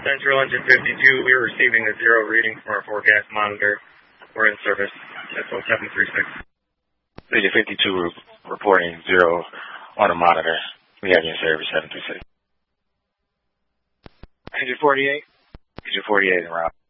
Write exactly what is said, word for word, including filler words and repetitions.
Central Engine fifty-two, we are receiving a zero reading from our forecast monitor. We're in service. That's what seven three six. Engine fifty-two re- reporting zero on the monitor. We have you in service seven three six. Engine forty-eight. Engine forty-eight en route.